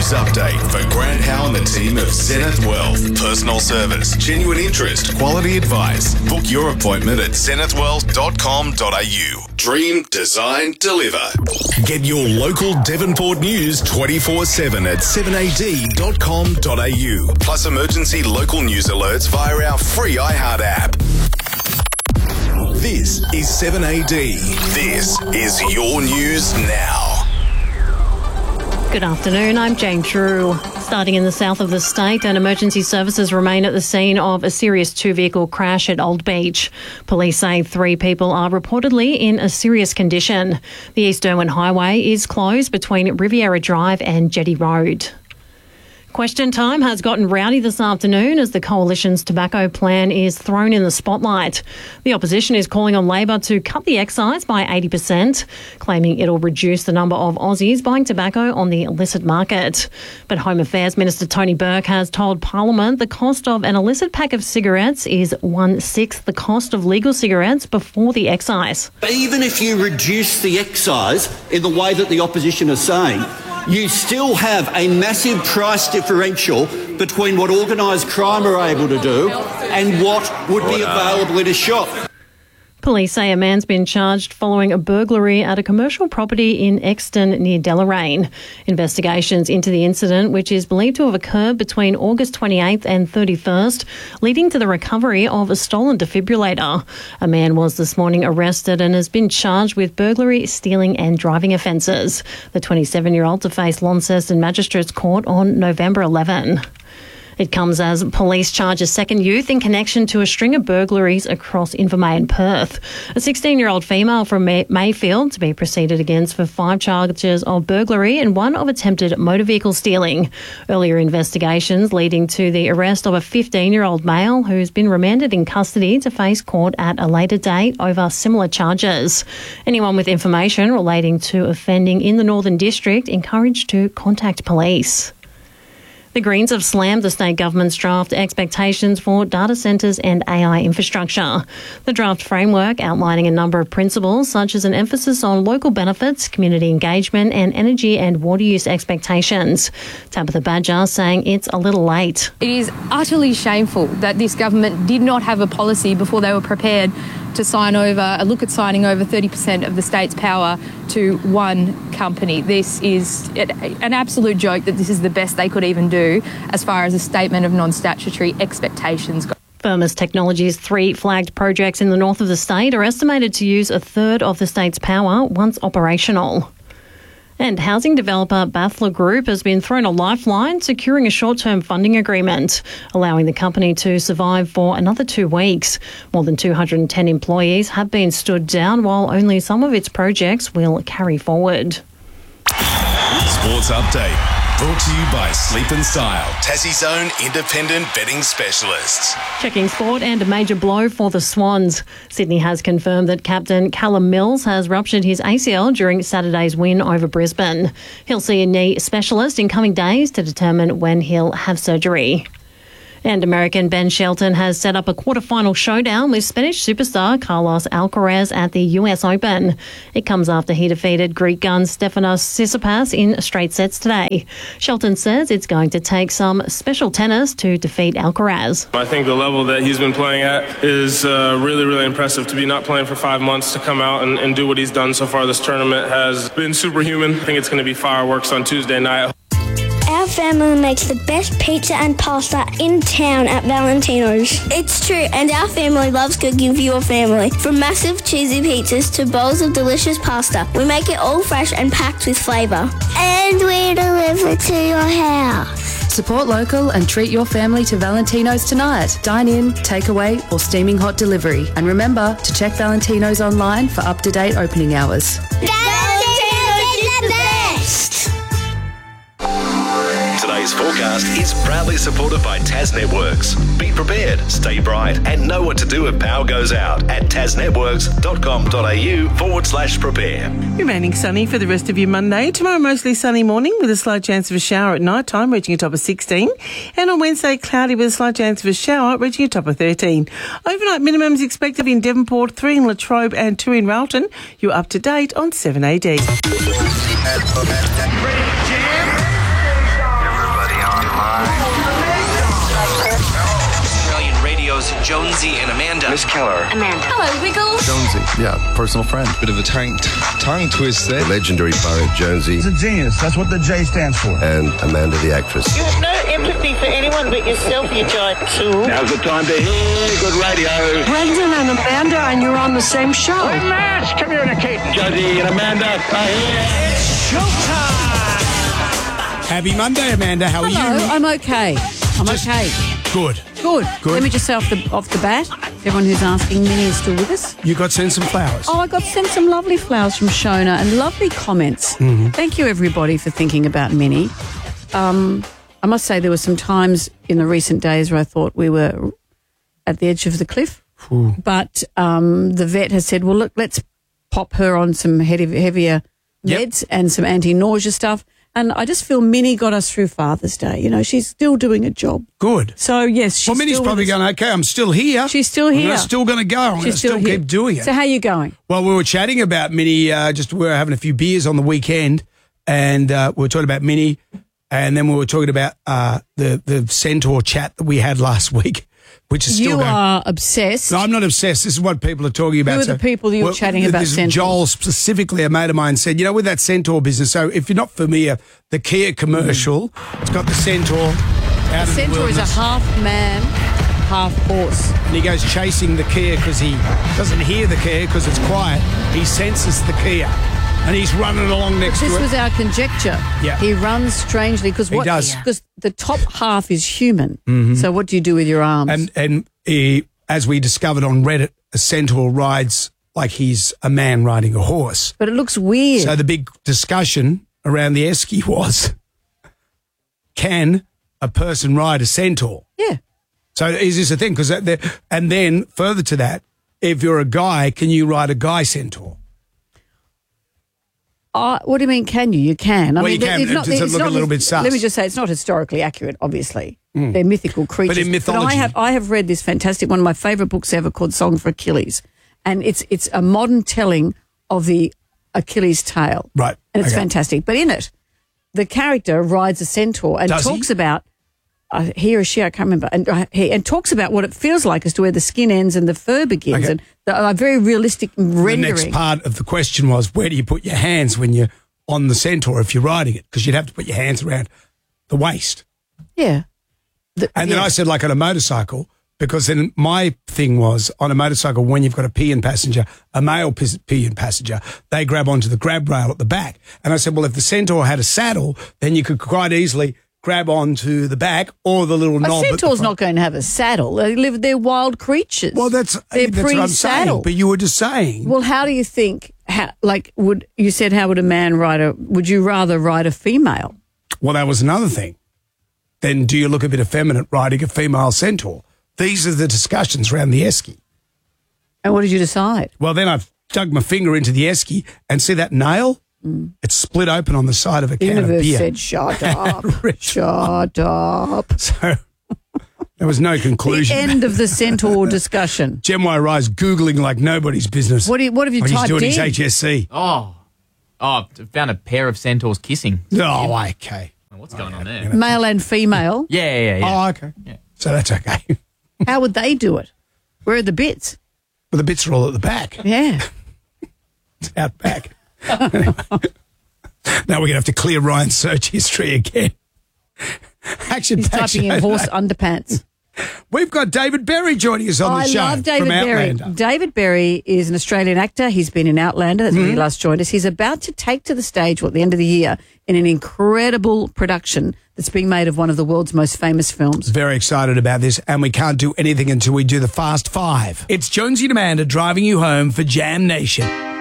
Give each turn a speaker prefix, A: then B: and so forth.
A: news update for Grant Howe and the team of Zenith Wealth. Personal service, genuine interest, quality advice. Book your appointment at zenithwealth.com.au. Dream, design, deliver. Get your local Devonport news 24/7 at 7ad.com.au. Plus emergency local news alerts via our free iHeart app. This is 7AD. This is your news now.
B: Good afternoon, I'm Jane Drew. Starting in the south of the state, and emergency services remain at the scene of a serious two-vehicle crash at Old Beach. Police say 3 people are reportedly in a serious condition. The East Derwent Highway is closed between Riviera Drive and Jetty Road. Question time has gotten rowdy this afternoon as the Coalition's tobacco plan is thrown in the spotlight. The opposition is calling on Labor to cut the excise by 80%, claiming it'll reduce the number of Aussies buying tobacco on the illicit market. But Home Affairs Minister Tony Burke has told Parliament the cost of an illicit pack of cigarettes is 1/6 the cost of legal cigarettes before the excise.
C: Even if you reduce the excise in the way that the opposition is saying, you still have a massive price differential between what organised crime are able to do and what would be available in a shop.
B: Police say a man's been charged following a burglary at a commercial property in Exton near Deloraine. Investigations into the incident, which is believed to have occurred between August 28th and 31st, leading to the recovery of a stolen defibrillator. A man was this morning arrested and has been charged with burglary, stealing and driving offences. The 27-year-old to face Launceston Magistrates Court on November 11. It comes as police charge a second youth in connection to a string of burglaries across Invermay and Perth. A 16-year-old female from Mayfield to be proceeded against for 5 charges of burglary and 1 of attempted motor vehicle stealing. Earlier investigations leading to the arrest of a 15-year-old male who's been remanded in custody to face court at a later date over similar charges. Anyone with information relating to offending in the Northern District encouraged to contact police. The Greens have slammed the state government's draft expectations for data centres and AI infrastructure. The draft framework outlining a number of principles such as an emphasis on local benefits, community engagement and energy and water use expectations. Tabitha Badger saying it's a little late.
D: It is utterly shameful that this government did not have a policy before they were prepared to signing over 30% of the state's power to one company. This is an absolute joke that this is the best they could even do as far as a statement of non-statutory expectations go.
B: Firmus Technology's 3 flagged projects in the north of the state are estimated to use a third of the state's power once operational. And housing developer Bathler Group has been thrown a lifeline, securing a short-term funding agreement, allowing the company to survive for another 2 weeks. More than 210 employees have been stood down, while only some of its projects will carry forward.
A: Sports update. Brought to you by Sleep and Style, Tassie's own independent betting specialists.
B: Checking sport, and a major blow for the Swans. Sydney has confirmed that captain Callum Mills has ruptured his ACL during Saturday's win over Brisbane. He'll see a knee specialist in coming days to determine when he'll have surgery. And American Ben Shelton has set up a quarter-final showdown with Spanish superstar Carlos Alcaraz at the US Open. It comes after he defeated Greek gun Stefanos Tsitsipas in straight sets today. Shelton says it's going to take some special tennis to defeat Alcaraz.
E: I think the level that he's been playing at is really, really impressive. To be not playing for 5 months, to come out and do what he's done so far this tournament has been superhuman. I think it's going to be fireworks on Tuesday night.
F: Our family makes the best pizza and pasta in town at Valentino's. It's true, and our family loves cooking for your family. From massive cheesy pizzas to bowls of delicious pasta, we make it all fresh and packed with flavour. And we deliver to your house.
G: Support local and treat your family to Valentino's tonight. Dine in, takeaway or steaming hot delivery. And remember to check Valentino's online for up-to-date opening hours.
F: Valentino's is the best!
A: Today's forecast is proudly supported by Tas Networks. Be prepared, stay bright, and know what to do if power goes out at tasnetworks.com.au/prepare.
H: Remaining sunny for the rest of your Monday. Tomorrow, mostly sunny morning with a slight chance of a shower at night time, reaching a top of 16. And on Wednesday, cloudy with a slight chance of a shower, reaching a top of 13. Overnight minimums expected in Devonport, 3 in Latrobe and 2 in Railton. You're up to date on 7AD.
I: Jonesy and Amanda.
J: Miss Keller.
K: Amanda. Hello, Wiggles.
L: Jonesy, yeah, personal friend.
M: Bit of a tongue twist there.
L: The legendary poet Jonesy.
N: He's a genius. That's what the J stands for.
L: And Amanda, the actress.
O: You have no empathy for anyone but yourself, you giant tool.
P: Now's the time to hear good radio.
Q: Brendan and Amanda, and you're on the same show.
P: We're mass communicating. Jonesy and Amanda are here.
R: It's showtime. Happy Monday, Amanda. How are you?
S: I'm okay. Okay.
R: Good.
S: Let me just say off the bat, everyone who's asking, Minnie is still with us.
R: You got sent some flowers.
S: Oh, I got sent some lovely flowers from Shona and lovely comments.
R: Mm-hmm.
S: Thank you, everybody, for thinking about Minnie. I must say there were some times in the recent days where I thought we were at the edge of the cliff.
R: Ooh.
S: But the vet has said, well, look, let's pop her on some heavier meds and some anti-nausea stuff. And I just feel Minnie got us through Father's Day. You know, she's still doing a job.
R: Good.
S: So, yes, she's
R: Minnie's probably going, okay, I'm still here.
S: She's still here.
R: I'm still going to go. I'm going to still keep doing it.
S: So how are you going?
R: Well, we were chatting about Minnie, we were having a few beers on the weekend, and we were talking about Minnie, and then we were talking about the Centaur chat that we had last week, which is still going.
S: You are obsessed.
R: No, I'm not obsessed. This is what people are talking about.
S: Who are the people you were chatting about Centaur?
R: Joel specifically, a mate of mine, said, with that Centaur business, so if you're not familiar, the Kia commercial, it's got the Centaur out of the
S: Centaur is a half man, half horse.
R: And he goes chasing the Kia because he doesn't hear the Kia because it's quiet. He senses the Kia. And he's running along next to it.
S: This was our conjecture.
R: Yeah.
S: He runs strangely because
R: he does.
S: Because the top half is human.
R: Mm-hmm.
S: So what do you do with your arms?
R: And as we discovered on Reddit, a Centaur rides like he's a man riding a horse.
S: But it looks weird.
R: So the big discussion around the esky was, can a person ride a Centaur?
S: Yeah.
R: So is this a thing? And then further to that, if you're a guy, can you ride a guy Centaur?
S: What do you mean, can you? You can.
R: You can. It does look a little bit sus.
S: Let me just say, it's not historically accurate, obviously. They're mythical creatures.
R: But in mythology.
S: But I have read this fantastic, one of my favourite books ever called Song for Achilles. And it's a modern telling of the Achilles tale.
R: Right.
S: And it's fantastic. But in it, the character rides a centaur and talks about, he or she, I can't remember, and talks about what it feels like as to where the skin ends and the fur begins. And a very realistic rendering.
R: The next part of the question was, where do you put your hands when you're on the centaur if you're riding it? Because you'd have to put your hands around the waist.
S: Yeah.
R: And then I said, like on a motorcycle, because then my thing was, on a motorcycle, when you've got a peon passenger, a male peon passenger, they grab onto the grab rail at the back. And I said, well, if the centaur had a saddle, then you could quite easily grab onto the back or the little knob.
S: A centaur's not going to have a saddle. They're wild creatures.
R: Well, that's what I'm saying. But you were just saying.
S: Well, how do you think, would a man ride would you rather ride a female?
R: Well, that was another thing. Then do you look a bit effeminate riding a female centaur? These are the discussions around the esky.
S: And what did you decide?
R: Well, then I dug my finger into the esky and see that nail? It's split open on the side of a can of beer.
S: Universe said, shut up. Shut up.
R: So there was no conclusion.
S: The end of the centaur discussion.
R: Jem Y. Rye's Googling like nobody's business.
S: What have you typed in?
R: He's doing his HSC.
T: Oh, I found a pair of centaurs kissing.
R: Oh, okay.
T: What's going on there?
S: Male and female?
T: Yeah.
R: Oh, okay. Yeah. So that's okay.
S: How would they do it? Where are the bits?
R: Well, the bits are all at the back.
S: Yeah.
R: It's out back. Anyway. Now we're going to have to clear Ryan's search history again.
S: He's typing in horse underpants.
R: We've got David Berry joining us on the show.
S: I love David Berry. David Berry is an Australian actor. He's been in Outlander. That's when he last joined us. He's about to take to the stage at the end of the year in an incredible production that's being made of one of the world's most famous films.
R: Very excited about this, and we can't do anything until we do the Fast Five. It's Jonesy and Amanda driving you home for Jam Nation.